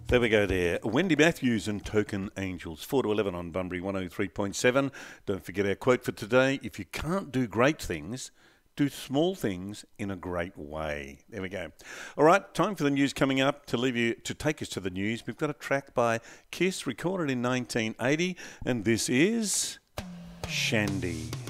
There we go there. Wendy Matthews and Token Angels. 4 to 11 on Bunbury 103.7. Don't forget our quote for today. If you can't do great things, do small things in a great way. There we go. All right, time for the news coming up. To take us to the news, we've got a track by Kiss recorded in 1980, and this is Shandy.